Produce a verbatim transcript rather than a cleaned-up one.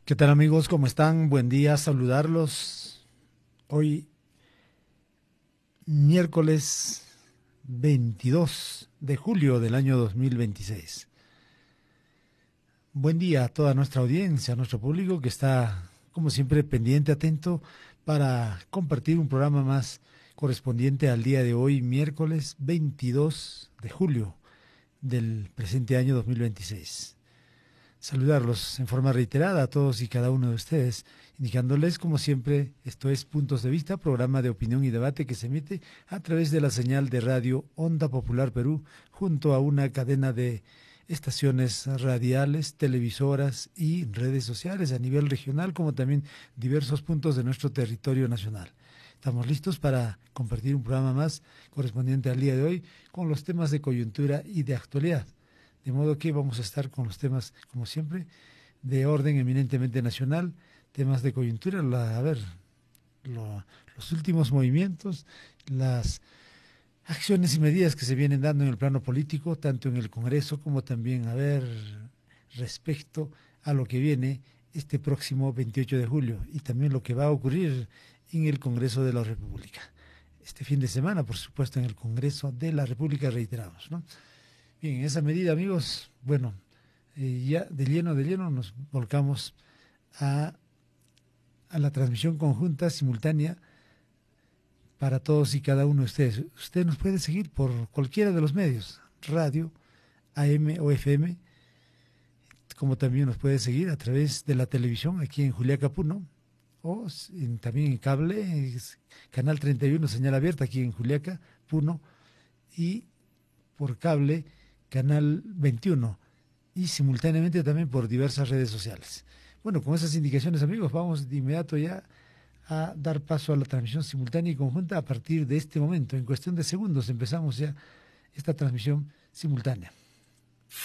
¿Qué tal amigos? ¿Cómo están? Buen día, saludarlos. Hoy, miércoles veintidós de julio del año dos mil veintiséis. Buen día a toda nuestra audiencia, a nuestro público que está, como siempre, pendiente, atento para compartir un programa más correspondiente al día de hoy, miércoles veintidós de julio del presente año dos mil veintiséis. Saludarlos en forma reiterada a todos y cada uno de ustedes, indicándoles, como siempre, esto es Puntos de Vista, programa de opinión y debate que se emite a través de la señal de radio Onda Popular Perú, junto a una cadena de estaciones radiales, televisoras y redes sociales a nivel regional, como también diversos puntos de nuestro territorio nacional. Estamos listos para compartir un programa más correspondiente al día de hoy con los temas de coyuntura y de actualidad. De modo que vamos a estar con los temas, como siempre, de orden eminentemente nacional, temas de coyuntura, la, a ver, lo, los últimos movimientos, las acciones y medidas que se vienen dando en el plano político, tanto en el Congreso como también, a ver, respecto a lo que viene este próximo veintiocho de julio y también lo que va a ocurrir en el Congreso de la República. Este fin de semana, por supuesto, en el Congreso de la República, reiteramos, ¿no? Bien, en esa medida, amigos, bueno, eh, ya de lleno, de lleno nos volcamos a, a la transmisión conjunta, simultánea, para todos y cada uno de ustedes. Usted nos puede seguir por cualquiera de los medios, radio, A M o F M, como también nos puede seguir a través de la televisión aquí en Juliaca, Puno, o en, también en cable, es Canal treinta y uno, señal abierta aquí en Juliaca, Puno, y por cable Canal veintiuno y simultáneamente también por diversas redes sociales. Bueno, con esas indicaciones, amigos, vamos de inmediato ya a dar paso a la transmisión simultánea y conjunta a partir de este momento. En cuestión de segundos empezamos ya esta transmisión simultánea.